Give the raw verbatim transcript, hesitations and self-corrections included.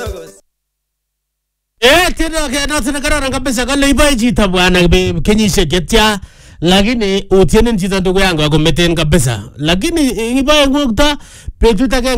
Eh, tena kena tena kararan kabisa kale ibai chito bwana kenyisiek chetya lakini utienen chito ndugu yangu akometen kabisa lakini ibai ngokto betut age